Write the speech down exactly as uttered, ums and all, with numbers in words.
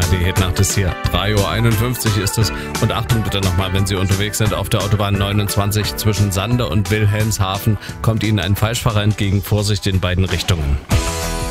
die Hitnacht ist hier. drei Uhr einundfünfzig ist es. Und Achtung bitte nochmal, wenn Sie unterwegs sind auf der Autobahn neunundzwanzig zwischen Sande und Wilhelmshaven, kommt Ihnen ein Falschfahrer entgegen. Vorsicht in beiden Richtungen.